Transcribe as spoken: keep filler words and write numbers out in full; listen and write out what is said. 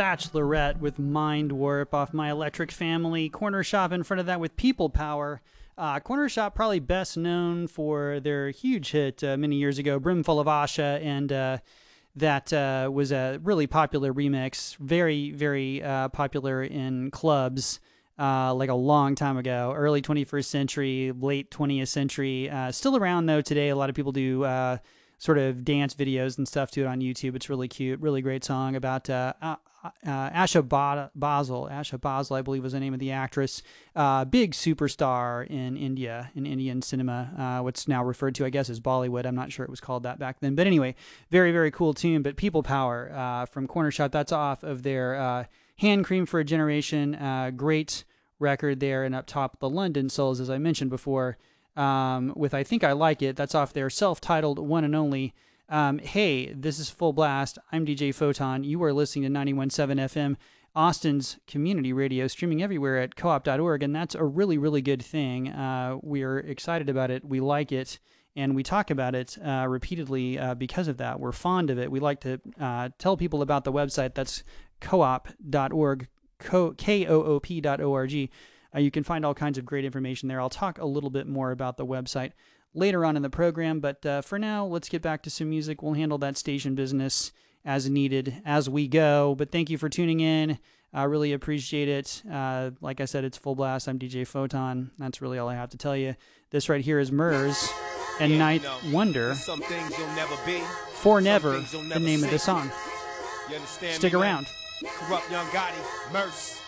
Bachelorette with Mind Warp off My Electric Family. Corner Shop in front of that with People Power. Uh, Corner Shop probably best known for their huge hit uh, many years ago, Brimful of Asha, and uh, that uh, was a really popular remix, very, very uh, popular in clubs uh, like a long time ago, early twenty-first century, late twentieth century. Uh, still around, though, today. A lot of people do uh, sort of dance videos and stuff to it on YouTube. It's really cute, really great song about uh, uh, uh, Asha ba- Basel. Asha Basel, I believe, was the name of the actress. Uh, big superstar in India, in Indian cinema, uh, what's now referred to, I guess, as Bollywood. I'm not sure it was called that back then. But anyway, very, very cool tune. But People Power uh, from Corner Shop, that's off of their uh, Hand Cream for a Generation. Uh, great record there. And up top, the London Souls, as I mentioned before, um, with I Think I Like It. That's off their self-titled One and Only. Um, hey, this is Full Blast. I'm D J Photon. You are listening to ninety-one point seven F M, Austin's community radio, streaming everywhere at co op dot org, and that's a really, really good thing. Uh, we are excited about it. We like it, and we talk about it uh, repeatedly uh, because of that. We're fond of it. We like to uh, tell people about the website. That's co op dot org, K O O P dot O R G. Uh, you can find all kinds of great information there. I'll talk a little bit more about the website later on in the program, but uh, for now, let's get back to some music. We'll handle that station business as needed as we go, but thank you for tuning in. I really appreciate it. Uh, like I said, it's Full Blast. I'm D J Photon. That's really all I have to tell you. This right here is Murs and yeah, Ninth you know, Wonder. Some things you'll never be. For Never, the name see. of the song. You understand Stick me, around. Man? Corrupt Young Gotti, Murs.